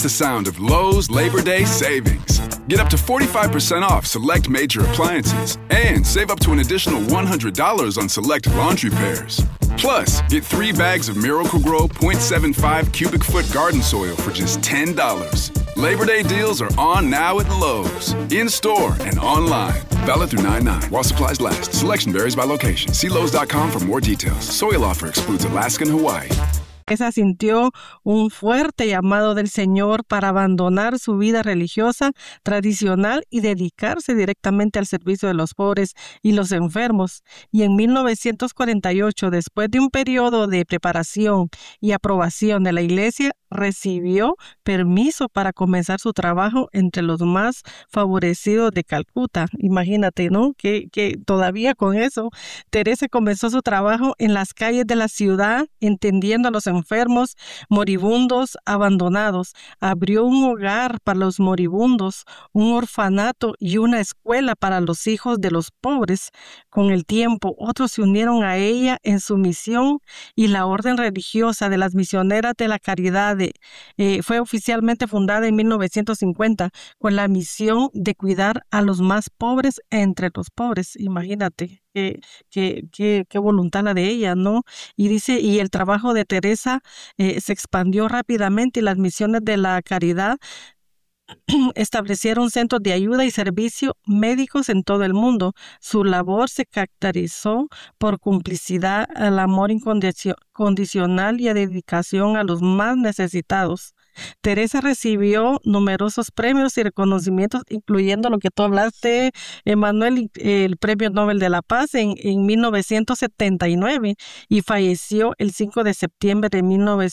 The sound of Lowe's Labor Day savings. Get up to 45% off select major appliances and save up to an additional $100 on select laundry pairs. Plus, get 3 bags of Miracle-Gro 0.75 cubic foot garden soil for just $10. Labor Day deals are on now at Lowe's, in-store and online. Valid through 9/9 while supplies last. Selection varies by location. See Lowe's.com for more details. Soil offer excludes Alaska and Hawaii. Teresa sintió un fuerte llamado del Señor para abandonar su vida religiosa tradicional y dedicarse directamente al servicio de los pobres y los enfermos. Y en 1948, después de un periodo de preparación y aprobación de la iglesia, recibió permiso para comenzar su trabajo entre los más favorecidos de Calcuta. Imagínate, ¿no? Que todavía con eso, Teresa comenzó su trabajo en las calles de la ciudad, entendiendo a los enfermos, moribundos, abandonados. Abrió un hogar para los moribundos, un orfanato y una escuela para los hijos de los pobres. Con el tiempo, otros se unieron a ella en su misión y la orden religiosa de las misioneras de la caridad fue oficialmente fundada en 1950 con la misión de cuidar a los más pobres entre los pobres. Imagínate qué voluntad la de ella, ¿no? Y dice, y el trabajo de Teresa se expandió rápidamente y las misiones de la caridad establecieron centros de ayuda y servicio médicos en todo el mundo. Su labor se caracterizó por complicidad, el amor incondicional y la dedicación a los más necesitados. Teresa recibió numerosos premios y reconocimientos, incluyendo lo que tú hablaste, Emanuel, el Premio Nobel de la Paz en 1979 y falleció el 5 de septiembre de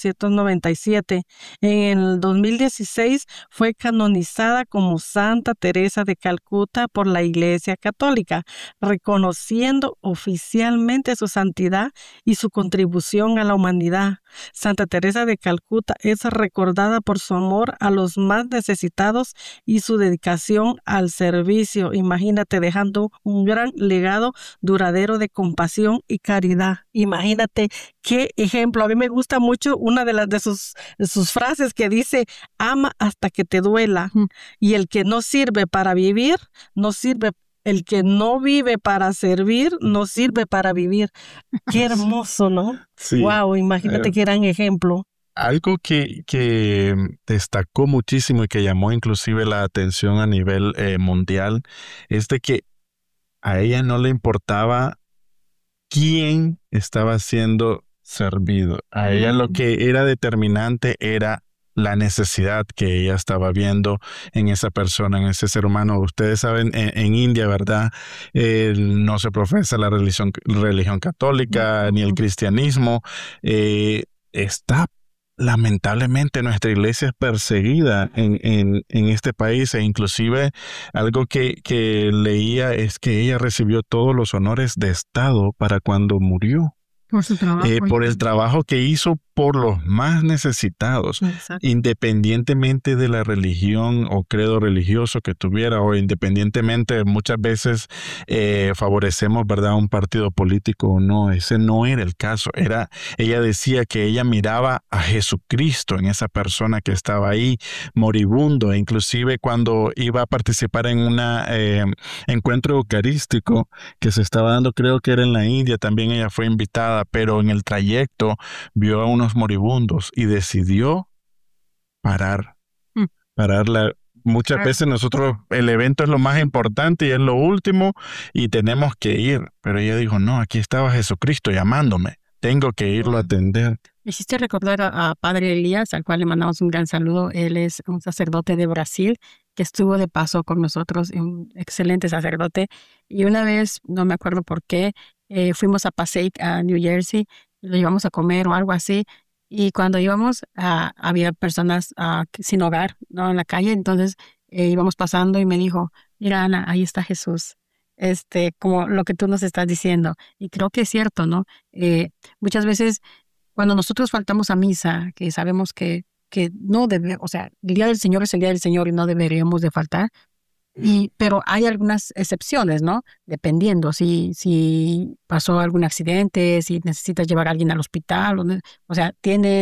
1997. En el 2016 fue canonizada como Santa Teresa de Calcuta por la Iglesia Católica, reconociendo oficialmente su santidad y su contribución a la humanidad. Santa Teresa de Calcuta es recordada por su amor a los más necesitados y su dedicación al servicio. Imagínate, dejando un gran legado duradero de compasión y caridad. Imagínate qué ejemplo. A mí me gusta mucho una de sus frases que dice: ama hasta que te duela. Y el que no sirve para vivir, no sirve. El que no vive para servir, no sirve para vivir. Qué hermoso, ¿no? Sí. Wow, imagínate qué gran ejemplo. Algo que destacó muchísimo y que llamó inclusive la atención a nivel mundial es de que a ella no le importaba quién estaba siendo servido. A ella lo que era determinante era la necesidad que ella estaba viendo en esa persona, en ese ser humano. Ustedes saben, en India, ¿verdad? No se profesa la religión católica ni el cristianismo. Está lamentablemente nuestra iglesia es perseguida en este país, e inclusive algo que leía es que ella recibió todos los honores de Estado para cuando murió. Por su trabajo. Por el trabajo que hizo por los más necesitados. Exacto. Independientemente de la religión o credo religioso que tuviera, o independientemente, muchas veces favorecemos, ¿verdad?, un partido político o no. Ese no era el caso. Ella decía que ella miraba a Jesucristo en esa persona que estaba ahí moribundo, e inclusive cuando iba a participar en un encuentro eucarístico que se estaba dando, creo que era en la India, también ella fue invitada, pero en el trayecto vio a unos moribundos y decidió pararla. Muchas veces nosotros, el evento es lo más importante y es lo último y tenemos que ir, pero ella dijo, no, aquí estaba Jesucristo llamándome, tengo que irlo a atender. Me hiciste recordar a Padre Elías, al cual le mandamos un gran saludo. Él es un sacerdote de Brasil que estuvo de paso con nosotros, un excelente sacerdote. Y una vez, no me acuerdo por qué, fuimos a Passaic, a New Jersey, lo llevamos a comer o algo así. Y cuando íbamos, había personas sin hogar, ¿no?, en la calle. Entonces íbamos pasando y me dijo, mira, Ana, ahí está Jesús. Como lo que tú nos estás diciendo. Y creo que es cierto, ¿no? Muchas veces cuando nosotros faltamos a misa, que sabemos que no debe, o sea, el día del Señor es el día del Señor y no deberíamos de faltar. Pero hay algunas excepciones, ¿no? Dependiendo si pasó algún accidente, si necesitas llevar a alguien al hospital, o sea, tiene